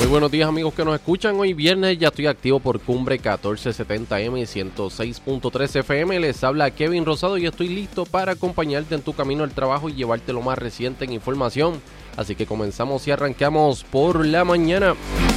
Muy buenos días amigos que nos escuchan. Hoy viernes ya estoy activo por Cumbre 1470M y 106.3 FM. Les habla Kevin Rosado y estoy listo para acompañarte en tu camino al trabajo y llevarte lo más reciente en información. Así que comenzamos y arrancamos por la mañana.